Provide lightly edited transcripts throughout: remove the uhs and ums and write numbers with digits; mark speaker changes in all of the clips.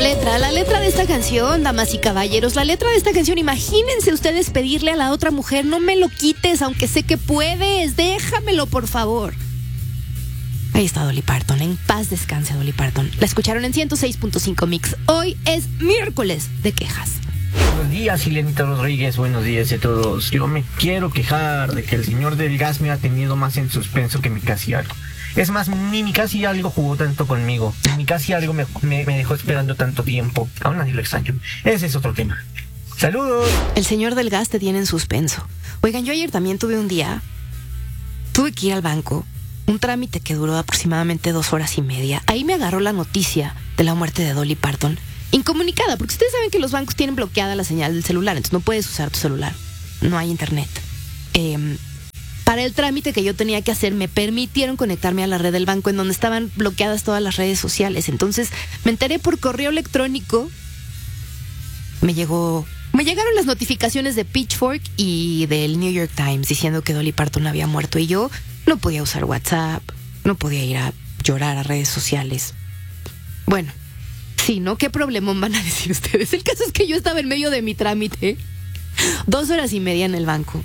Speaker 1: La letra de esta canción, damas y caballeros, la letra de esta canción, imagínense ustedes pedirle a la otra mujer, no me lo quites, aunque sé que puedes, déjamelo, por favor. Ahí está Dolly Parton, en paz descanse Dolly Parton. La escucharon en 106.5 Mix. Hoy es miércoles de quejas.
Speaker 2: Buenos días, Silenita Rodríguez, buenos días a todos. Yo me quiero quejar de que el señor del gas me ha tenido más en suspenso que mi casi algo. Es más, ni mi casi algo jugó tanto conmigo. Mi casi algo me dejó esperando tanto tiempo. Aún así lo extraño. Ese es otro tema. ¡Saludos!
Speaker 1: El señor del gas te tiene en suspenso. Oigan, yo ayer también tuve que ir al banco. Un trámite que duró aproximadamente 2 horas y media. Ahí me agarró la noticia de la muerte de Dolly Parton. Incomunicada, porque ustedes saben que los bancos tienen bloqueada la señal del celular, entonces no puedes usar tu celular. No hay internet. Para el trámite que yo tenía que hacer, me permitieron conectarme a la red del banco en donde estaban bloqueadas todas las redes sociales. Entonces me enteré por correo electrónico. Me llegaron las notificaciones de Pitchfork y del New York Times diciendo que Dolly Parton había muerto. Y yo no podía usar WhatsApp, no podía ir a llorar a redes sociales. Bueno, sí, ¿no? ¿Qué problemón van a decir ustedes? El caso es que yo estaba en medio de mi trámite. 2 horas y media en el banco.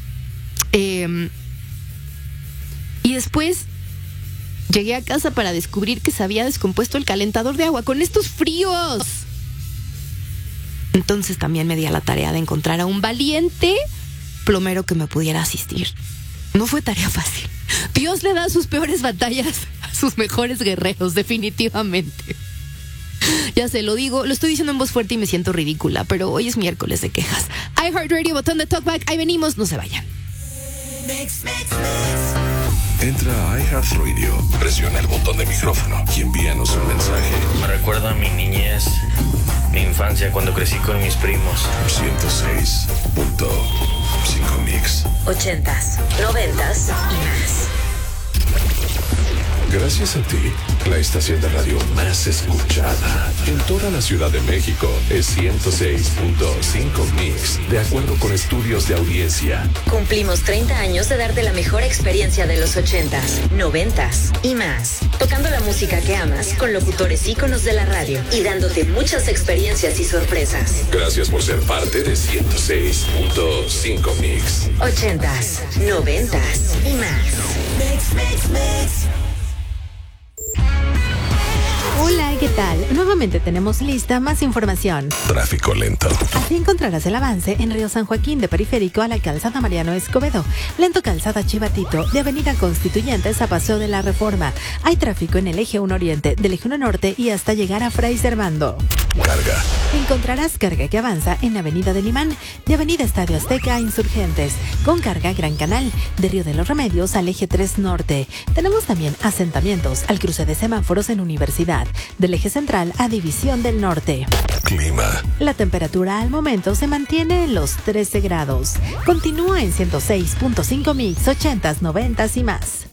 Speaker 1: Y después llegué a casa para descubrir que se había descompuesto el calentador de agua con estos fríos. Entonces también me di a la tarea de encontrar a un valiente plomero que me pudiera asistir. No fue tarea fácil. Dios le da sus peores batallas a sus mejores guerreros, definitivamente. Ya se lo digo, lo estoy diciendo en voz fuerte y me siento ridícula, pero hoy es miércoles de quejas. iHeartRadio, botón de talkback, ahí venimos, no se vayan.
Speaker 3: Entra a iHeartRadio, presiona el botón de micrófono y envíanos un mensaje.
Speaker 4: Me recuerda a mi niñez, mi infancia cuando crecí con mis primos.
Speaker 3: 106.5 Mix.
Speaker 5: 80s, 90s y más.
Speaker 3: Gracias a ti, la estación de radio más escuchada en toda la Ciudad de México es 106.5 Mix, de acuerdo con estudios de audiencia.
Speaker 5: Cumplimos 30 años de darte la mejor experiencia de los 80s, 90s y más. Tocando la música que amas con locutores íconos de la radio y dándote muchas experiencias y sorpresas.
Speaker 3: Gracias por ser parte de 106.5 Mix.
Speaker 5: 80s, 90s y más. Mix.
Speaker 6: Hola, ¿qué tal? Nuevamente tenemos lista más información.
Speaker 3: Tráfico lento.
Speaker 6: Así encontrarás el avance en Río San Joaquín de Periférico a la Calzada Mariano Escobedo. Lento Calzada Chivatito de Avenida Constituyentes a Paseo de la Reforma. Hay tráfico en el eje 1 Oriente, del eje 1 Norte y hasta llegar a Fray Servando.
Speaker 3: Carga.
Speaker 6: Encontrarás carga que avanza en Avenida del Imán, de Avenida Estadio Azteca a Insurgentes, con carga Gran Canal, de Río de los Remedios al eje 3 Norte. Tenemos también asentamientos al cruce de semáforos en Universidad, del eje central a División del Norte.
Speaker 3: Clima.
Speaker 6: La temperatura al momento se mantiene en los 13 grados. Continúa en 106.5 Mix, 80s, 90s y más.